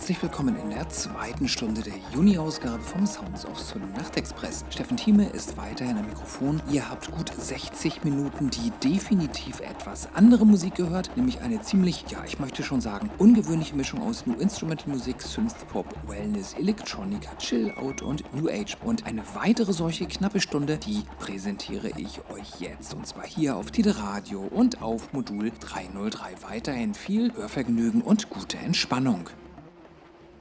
herzlich willkommen in der zweiten Stunde der Juni-Ausgabe vom Sounds of Syn Nachtexpress. Steffen Thieme ist weiterhin am Mikrofon. Ihr habt gut 60 Minuten, die definitiv etwas andere Musik gehört, nämlich eine ziemlich, ich möchte schon sagen, ungewöhnliche Mischung aus New Instrumental Musik, Synthpop, Wellness, Electronica, Chill-Out und New Age. Und eine weitere solche knappe Stunde, die präsentiere ich euch jetzt. Und zwar hier auf Tide Radio und auf Modul 303. Weiterhin viel Hörvergnügen und gute Entspannung.